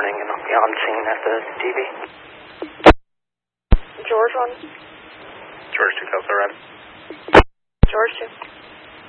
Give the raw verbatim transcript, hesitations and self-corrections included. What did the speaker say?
burning and on scene at the D V. George one. George two Delta Red.